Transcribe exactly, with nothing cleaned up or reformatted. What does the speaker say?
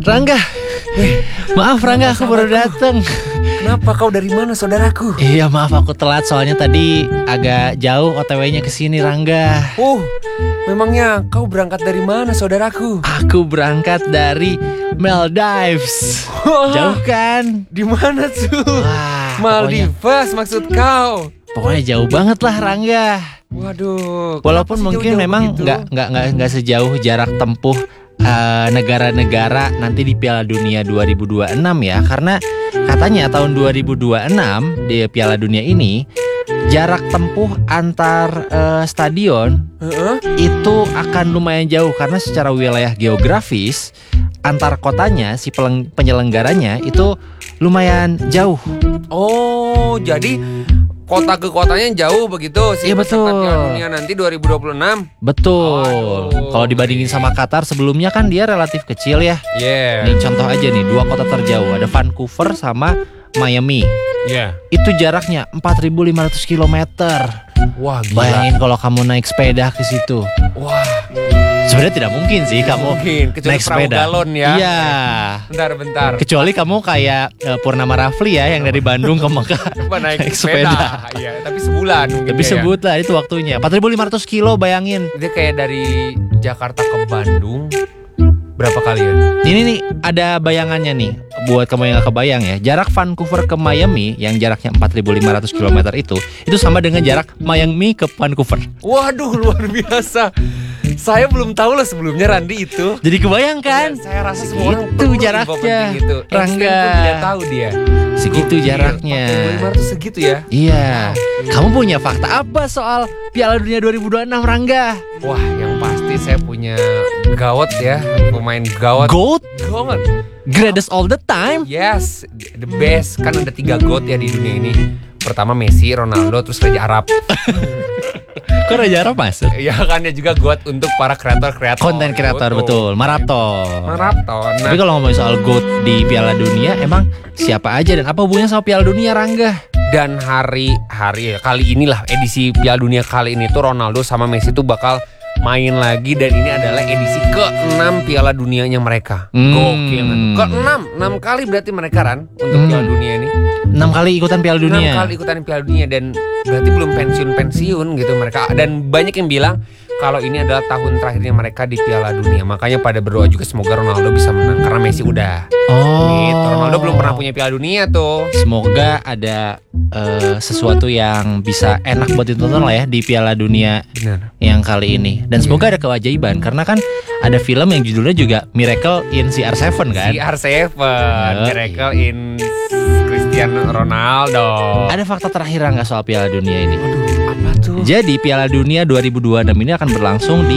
Rangga, maaf Rangga, aku baru datang. Kenapa kau dari mana saudaraku? Iya maaf aku telat soalnya tadi agak jauh O T W-nya ke sini Rangga. Oh, memangnya kau berangkat dari mana saudaraku? Aku berangkat dari Maldives. Jauh kan? Di mana tuh? Wah, Maldives maksud kau? Pokoknya jauh banget lah Rangga. Waduh. Walaupun mungkin memang nggak nggak nggak nggak sejauh jarak tempuh uh, negara-negara nanti di Piala Dunia dua ribu dua puluh enam ya, karena katanya tahun dua ribu dua puluh enam di Piala Dunia ini jarak tempuh antar uh, stadion uh-uh. itu akan lumayan jauh karena secara wilayah geografis antar kotanya si peleng- penyelenggaranya itu lumayan jauh. Oh, jadi kota ke kotanya jauh begitu sih. Iya betul. Piala Dunia nanti dua ribu dua puluh enam. Betul. Aduh. Kalau dibandingin sama Qatar sebelumnya kan dia relatif kecil ya. Yeah. Nih contoh aja nih, dua kota terjauh ada Vancouver sama Miami. Yeah. Itu jaraknya empat ribu lima ratus kilometer. Wah, gila. Bayangin kalau kamu naik sepeda ke situ. Wah. Sebenarnya tidak mungkin sih kamu Mungkin kecuali naik perahu sepeda. galon ya. Iya. Bentar, bentar. Kecuali kamu kayak uh, Purnama Rafli ya yang dari Bandung ke Mekah Coba naik, naik sepeda. sepeda. Iya, tapi sebulan mungkin. Tapi ya. sebut lah itu waktunya empat ribu lima ratus kilo, bayangin. Dia kayak dari Jakarta ke Bandung berapa kali ya? Ini nih ada bayangannya nih buat kamu yang gak kebayang ya. Jarak Vancouver ke Miami yang jaraknya empat ribu lima ratus kilometer itu itu sama dengan jarak Miami ke Vancouver. Waduh, luar biasa. Saya belum tahu lah sebelumnya Randi itu. Jadi kebayang kan? Ya, saya rasa semua orang Itu perlu info jaraknya, penting itu. Rangga. Einstein pun tidak tahu dia. Segitu Gokil, jaraknya. empat ribu lima ratus segitu ya? Iya. Kamu punya fakta apa soal Piala Dunia dua ribu dua puluh enam, Rangga? Wah, yang pasti saya punya gawat ya, pemain gawat. GOAT? Gawat. Greatest all the time? Yes, the best. Kan ada tiga GOAT ya di dunia ini. Pertama Messi, Ronaldo, terus Raja Arab. Kok Raja Arab masuk? Ya kan dia juga GOAT untuk para kreator-kreator. Konten kreator betul, maraton. Maraton. Nah, Tapi kalau ngomongin soal GOAT di Piala Dunia, emang siapa aja dan apa hubungannya sama Piala Dunia, Rangga? dan hari hari ya, kali inilah edisi Piala Dunia kali ini tuh Ronaldo sama Messi tuh bakal main lagi dan ini adalah edisi keenam Piala Dunianya mereka. Hmm. Gokil. Keenam, enam kali berarti mereka Ran untuk Hmm. Piala Dunia ini. enam kali ikutan Piala Enam Dunia. kali ikutan Piala Dunia dan berarti belum pensiun-pensiun gitu mereka. Dan banyak yang bilang kalau ini adalah tahun terakhirnya mereka di Piala Dunia. Makanya pada berdoa juga semoga Ronaldo bisa menang karena Messi udah. Oh. Gitu. Ronaldo belum pernah punya Piala Dunia tuh. Semoga ada eh, sesuatu yang bisa enak buat ditonton lah ya di Piala Dunia Benar. yang kali ini. Dan semoga ada keajaiban karena kan ada film yang judulnya juga Miracle in C R tujuh kan. C R tujuh, Yo. Miracle in Cristiano Ronaldo. Ada fakta terakhir nggak soal Piala Dunia ini? Aduh, apa tuh? Jadi Piala Dunia dua ribu dua puluh enam ini akan berlangsung di